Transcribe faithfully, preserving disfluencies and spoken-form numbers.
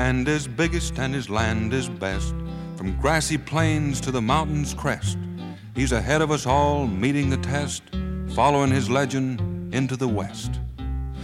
And is biggest and his land is best, from grassy plains to the mountain's crest. He's ahead of us all, meeting the test, following his legend into the West.